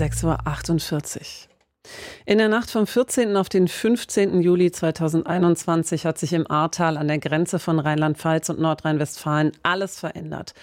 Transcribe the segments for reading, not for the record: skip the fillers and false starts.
6:48 Uhr. In der Nacht vom 14. auf den 15. Juli 2021 hat sich im Ahrtal an der Grenze von Rheinland-Pfalz und Nordrhein-Westfalen alles verändert.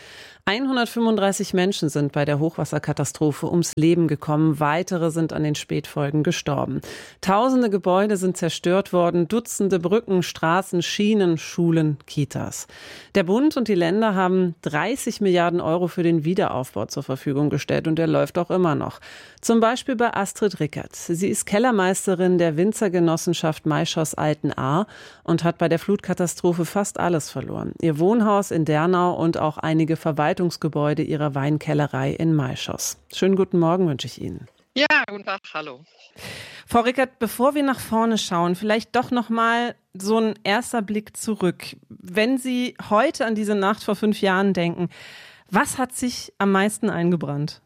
135 Menschen sind bei der Hochwasserkatastrophe ums Leben gekommen. Weitere sind an den Spätfolgen gestorben. Tausende Gebäude sind zerstört worden. Dutzende Brücken, Straßen, Schienen, Schulen, Kitas. Der Bund und die Länder haben 30 Milliarden Euro für den Wiederaufbau zur Verfügung gestellt. Und der läuft auch immer noch. Zum Beispiel bei Astrid Rickert. Sie ist Kellermeisterin der Winzergenossenschaft Maischoss-Altenahr und hat bei der Flutkatastrophe fast alles verloren. Ihr Wohnhaus in Dernau und auch einige Verwaltungsgebäude ihrer Weinkellerei in Maischoss. Schönen guten Morgen wünsche ich Ihnen. Ja, guten Tag, hallo. Frau Rickert, bevor wir nach vorne schauen, vielleicht doch noch mal so ein erster Blick zurück. Wenn Sie heute an diese Nacht vor 5 Jahren denken, was hat sich am meisten eingebrannt?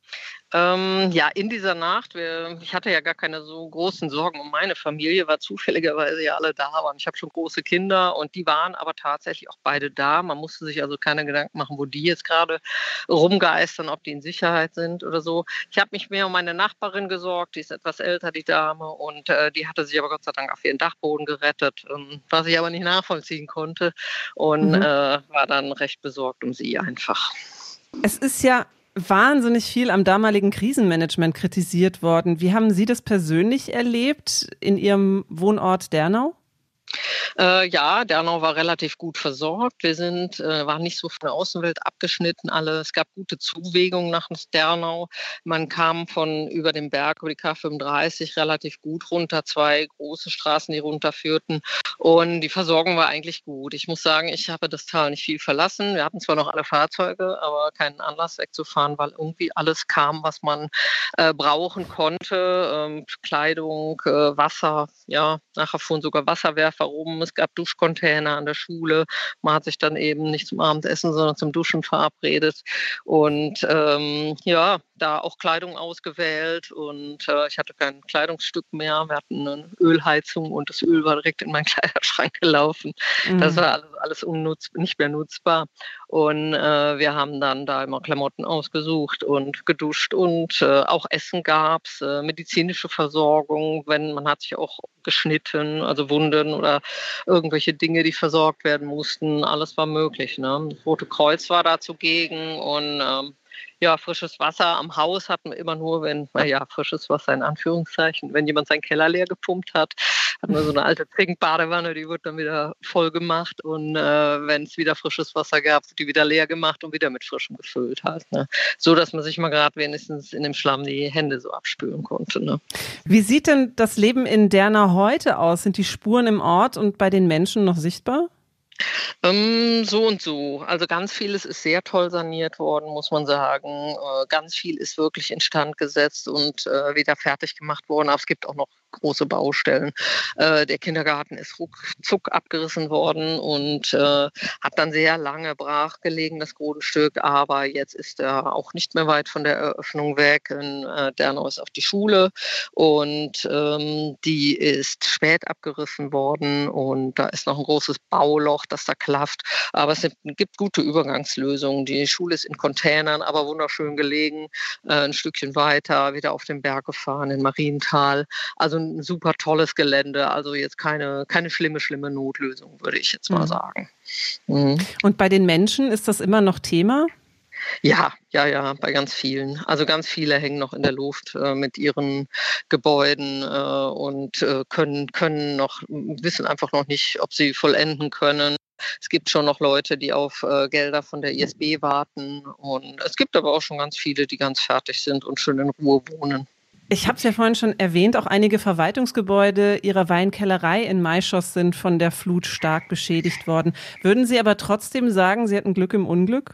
Ja, in dieser Nacht, ich hatte ja gar keine so großen Sorgen um meine Familie, weil zufälligerweise ja alle da waren. Ich habe schon große Kinder und die waren aber tatsächlich auch beide da. Man musste sich also keine Gedanken machen, wo die jetzt gerade rumgeistern, ob die in Sicherheit sind oder so. Ich habe mich mehr um meine Nachbarin gesorgt, die ist etwas älter, die Dame, und die hatte sich aber Gott sei Dank auf ihren Dachboden gerettet, was ich aber nicht nachvollziehen konnte, und war dann recht besorgt um sie einfach. Es ist ja wahnsinnig viel am damaligen Krisenmanagement kritisiert worden. Wie haben Sie das persönlich erlebt in Ihrem Wohnort Dernau? Ja, Dernau war relativ gut versorgt. Wir waren nicht so von der Außenwelt abgeschnitten alle. Es gab gute Zuwegungen nach Dernau. Man kam von über den Berg, über die K35 relativ gut runter. 2 große Straßen, die runterführten. Und die Versorgung war eigentlich gut. Ich muss sagen, ich habe das Tal nicht viel verlassen. Wir hatten zwar noch alle Fahrzeuge, aber keinen Anlass wegzufahren, weil irgendwie alles kam, was man brauchen konnte. Kleidung, Wasser, ja, nachher fuhren sogar Wasserwerfer rum. Es gab Duschcontainer an der Schule. Man hat sich dann eben nicht zum Abendessen, sondern zum Duschen verabredet. Und ja, da auch Kleidung ausgewählt. Und ich hatte kein Kleidungsstück mehr. Wir hatten eine Ölheizung und das Öl war direkt in meinen Kleiderschrank gelaufen. Das war alles nicht mehr nutzbar. Und wir haben dann da immer Klamotten ausgesucht und geduscht. Und auch Essen gab es, medizinische Versorgung, man hat sich auch geschnitten, also Wunden oder irgendwelche Dinge, die versorgt werden mussten. Alles war möglich. Ne? Das Rote Kreuz war da zugegen und ja, frisches Wasser am Haus hatten wir immer nur, frisches Wasser in Anführungszeichen, wenn jemand seinen Keller leer gepumpt hat, hatten wir so eine alte Trinkbadewanne, die wird dann wieder voll gemacht, und wenn es wieder frisches Wasser gab, wird die wieder leer gemacht und wieder mit frischem gefüllt halt. Ne? So, dass man sich mal gerade wenigstens in dem Schlamm die Hände so abspülen konnte. Ne? Wie sieht denn das Leben in Dernau heute aus? Sind die Spuren im Ort und bei den Menschen noch sichtbar? So und so. Also ganz vieles ist sehr toll saniert worden, muss man sagen. Ganz viel ist wirklich instand gesetzt und wieder fertig gemacht worden. Aber es gibt auch noch große Baustellen. Der Kindergarten ist ruckzuck abgerissen worden und hat dann sehr lange brach gelegen, das Grundstück. Aber jetzt ist er auch nicht mehr weit von der Eröffnung weg. In Dernau ist auch die Schule und die ist spät abgerissen worden, und da ist noch ein großes Bauloch, das da klafft. Aber es gibt gute Übergangslösungen. Die Schule ist in Containern, aber wunderschön gelegen. Ein Stückchen weiter, wieder auf den Berg gefahren, in Marienthal. Also ein super tolles Gelände. Also jetzt keine schlimme Notlösung, würde ich jetzt mal sagen. Mhm. Und bei den Menschen ist das immer noch Thema? Ja, bei ganz vielen. Also ganz viele hängen noch in der Luft mit ihren Gebäuden und wissen einfach noch nicht, ob sie vollenden können. Es gibt schon noch Leute, die auf Gelder von der ISB warten, und es gibt aber auch schon ganz viele, die ganz fertig sind und schön in Ruhe wohnen. Ich habe es ja vorhin schon erwähnt, auch einige Verwaltungsgebäude Ihrer Weinkellerei in Maischoss sind von der Flut stark beschädigt worden. Würden Sie aber trotzdem sagen, Sie hatten Glück im Unglück?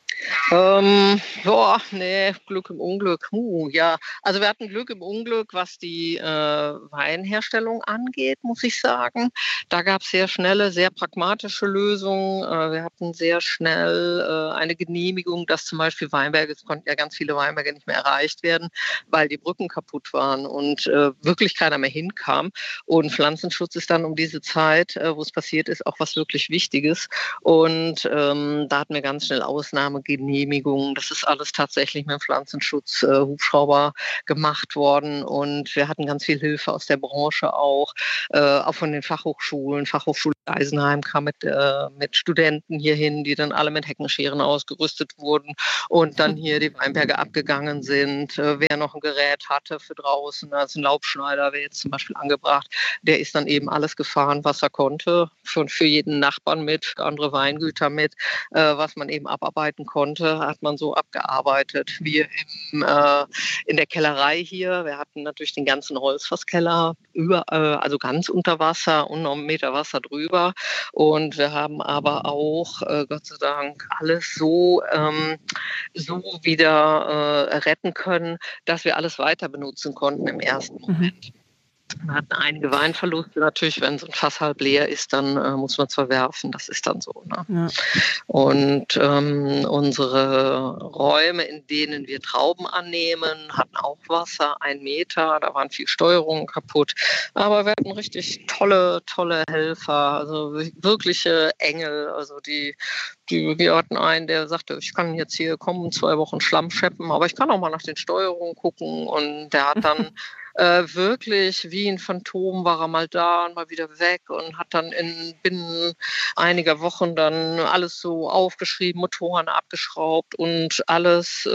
Glück im Unglück. Ja, also wir hatten Glück im Unglück, was die Weinherstellung angeht, muss ich sagen. Da gab es sehr schnelle, sehr pragmatische Lösungen. Wir hatten sehr schnell eine Genehmigung, dass zum Beispiel es konnten ja ganz viele Weinberge nicht mehr erreicht werden, weil die Brücken kaputt waren und wirklich keiner mehr hinkam. Und Pflanzenschutz ist dann um diese Zeit, wo es passiert ist, auch was wirklich Wichtiges. Und da hatten wir ganz schnell Ausnahmegenehmigungen Genehmigungen. Das ist alles tatsächlich mit dem Pflanzenschutz-Hubschrauber gemacht worden. Und wir hatten ganz viel Hilfe aus der Branche auch von den Fachhochschulen. Fachhochschule Eisenheim kam mit Studenten hierhin, die dann alle mit Heckenscheren ausgerüstet wurden und dann hier die Weinberge abgegangen sind. Wer noch ein Gerät hatte für draußen, also ein Laubschneider wäre jetzt zum Beispiel angebracht, der ist dann eben alles gefahren, was er konnte, für jeden Nachbarn mit, für andere Weingüter mit, was man eben abarbeiten konnte, hat man so abgearbeitet. Wir in der Kellerei hier, wir hatten natürlich den ganzen Holzfasskeller also ganz unter Wasser und noch einen Meter Wasser drüber. Und wir haben aber auch, Gott sei Dank, alles so wieder retten können, dass wir alles weiter benutzen konnten im ersten Moment. Wir hatten einige Weinverluste natürlich, wenn so ein Fass halb leer ist, dann muss man es verwerfen, das ist dann so. Ne? Ja. Und unsere Räume, in denen wir Trauben annehmen, hatten auch Wasser, 1 Meter, da waren viel Steuerungen kaputt, aber wir hatten richtig tolle Helfer, also wirkliche Engel, also wir hatten einen, der sagte, ich kann jetzt hier kommen, 2 Wochen Schlamm scheppen, aber ich kann auch mal nach den Steuerungen gucken und der hat dann wirklich wie ein Phantom war er mal da und mal wieder weg und hat dann binnen einiger Wochen dann alles so aufgeschrieben, Motoren abgeschraubt und alles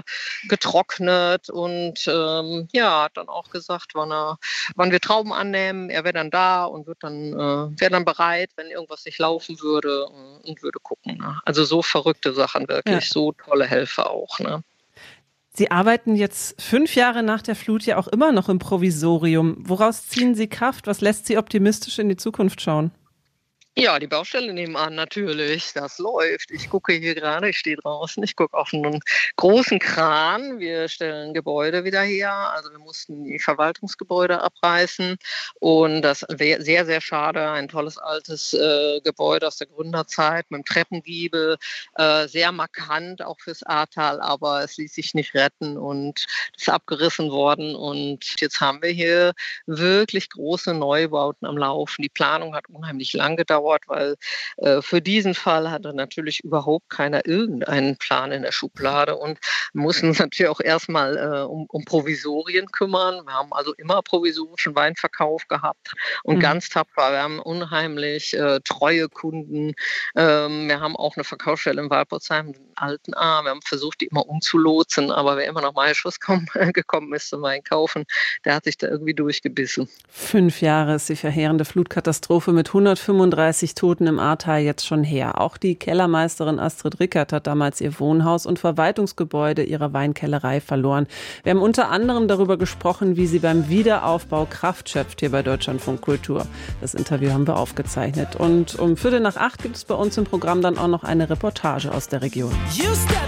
getrocknet und hat dann auch gesagt, wann wir Trauben annehmen, er wäre dann da und wäre dann bereit, wenn irgendwas nicht laufen würde und würde gucken. Ne? Also so verrückte Sachen wirklich, so tolle Helfer auch. Ne? Sie arbeiten jetzt 5 Jahre nach der Flut ja auch immer noch im Provisorium. Woraus ziehen Sie Kraft? Was lässt Sie optimistisch in die Zukunft schauen? Ja, die Baustelle nebenan natürlich, das läuft. Ich gucke hier gerade, ich stehe draußen, ich gucke auf einen großen Kran. Wir stellen Gebäude wieder her, also wir mussten die Verwaltungsgebäude abreißen und das wäre sehr, sehr schade. Ein tolles altes Gebäude aus der Gründerzeit mit einem Treppengiebel, sehr markant auch fürs Ahrtal, aber es ließ sich nicht retten und ist abgerissen worden und jetzt haben wir hier wirklich große Neubauten am Laufen. Die Planung hat unheimlich lang gedauert, weil für diesen Fall hatte natürlich überhaupt keiner irgendeinen Plan in der Schublade und mussten uns natürlich auch erstmal um Provisorien kümmern. Wir haben also immer provisorischen Weinverkauf gehabt und ganz tapfer. Wir haben unheimlich treue Kunden. Wir haben auch eine Verkaufsstelle in Walpotsheim, in Altenahr. Wir haben versucht, die immer umzulotsen, aber wer immer noch mal Schuss gekommen ist zum Weinkaufen, der hat sich da irgendwie durchgebissen. 5 Jahre ist die verheerende Flutkatastrophe mit 135 Toten im Ahrtal jetzt schon her. Auch die Kellermeisterin Astrid Rickert hat damals ihr Wohnhaus und Verwaltungsgebäude ihrer Weinkellerei verloren. Wir haben unter anderem darüber gesprochen, wie sie beim Wiederaufbau Kraft schöpft hier bei Deutschlandfunk Kultur. Das Interview haben wir aufgezeichnet. Und um 7:45 gibt es bei uns im Programm dann auch noch eine Reportage aus der Region.